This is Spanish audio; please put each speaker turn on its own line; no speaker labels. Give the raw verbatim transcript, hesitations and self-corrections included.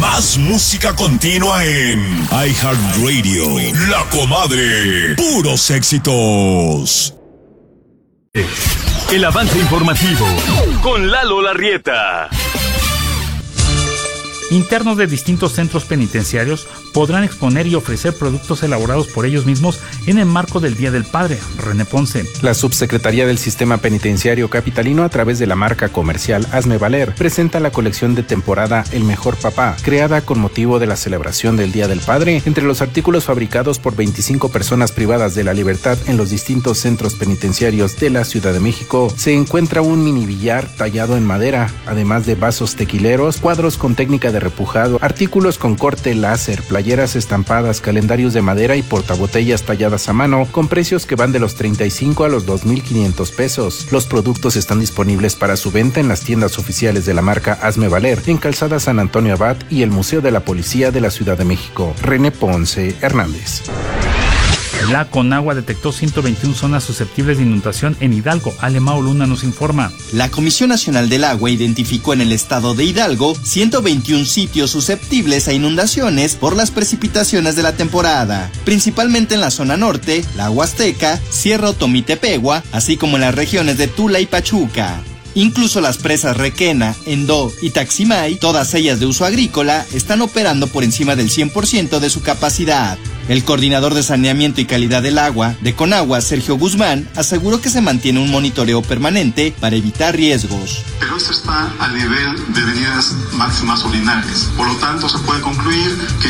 Más música continua en iHeartRadio. La Comadre. Puros éxitos.
El avance informativo con Lalo Larrieta.
Internos de distintos centros penitenciarios podrán exponer y ofrecer productos elaborados por ellos mismos en el marco del Día del Padre. René Ponce.
La Subsecretaría del Sistema Penitenciario Capitalino, a través de la marca comercial Hazme Valer, presenta la colección de temporada El Mejor Papá, creada con motivo de la celebración del Día del Padre. Entre los artículos fabricados por veinticinco personas privadas de la libertad en los distintos centros penitenciarios de la Ciudad de México, se encuentra un mini billar tallado en madera, además de vasos tequileros, cuadros con técnica de repujado, artículos con corte láser, playeras estampadas, calendarios de madera y portabotellas talladas a mano, con precios que van de los treinta y cinco a los dos mil quinientos pesos. Los productos están disponibles para su venta en las tiendas oficiales de la marca Hazme Valer, en Calzada San Antonio Abad y el Museo de la Policía de la Ciudad de México. René Ponce Hernández.
La Conagua detectó ciento veintiuna zonas susceptibles de inundación en Hidalgo. Alemao Luna nos informa.
La Comisión Nacional del Agua identificó en el estado de Hidalgo ciento veintiún sitios susceptibles a inundaciones por las precipitaciones de la temporada, principalmente en la zona norte, la Huasteca, Sierra Otomí-Tepehua, así como en las regiones de Tula y Pachuca. Incluso las presas Requena, Endó y Taximay, todas ellas de uso agrícola, están operando por encima del cien por ciento de su capacidad. El coordinador de saneamiento y calidad del agua de Conagua, Sergio Guzmán, aseguró que se mantiene un monitoreo permanente para evitar riesgos.
Pero esto está al nivel de medidas máximas ordinarias. Por lo tanto, se puede concluir que